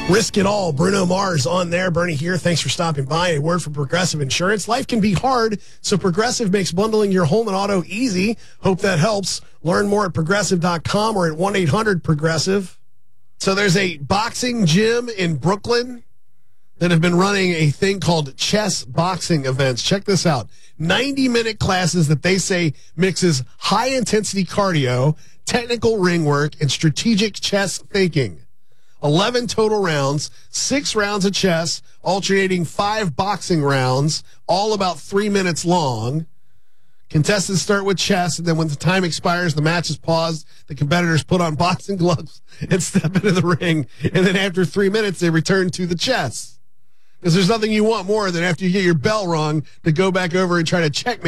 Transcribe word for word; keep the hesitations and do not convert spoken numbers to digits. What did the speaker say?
Risk It All, Bruno Mars on there. Bernie here. Thanks for stopping by. A word from Progressive Insurance. Life can be hard, so Progressive makes bundling your home and auto easy. Hope that helps. Learn more at progressive dot com or at one eight hundred progressive. So there's a boxing gym in Brooklyn that have been running a thing called chess boxing events. Check this out. ninety-minute classes that they say mixes high-intensity cardio, technical ring work, and strategic chess thinking. eleven total rounds, six rounds of chess, alternating five boxing rounds, all about three minutes long. Contestants start with chess, and then when the time expires, the match is paused. The competitors put on boxing gloves and step into the ring. And then after three minutes, they return to the chess. Because there's nothing you want more than after you get your bell rung to go back over and try to checkmate